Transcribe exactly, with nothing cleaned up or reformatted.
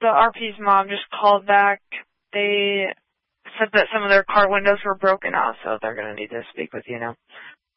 the R P's mom just called back. They said that some of their car windows were broken out, so they're going to need to speak with you now.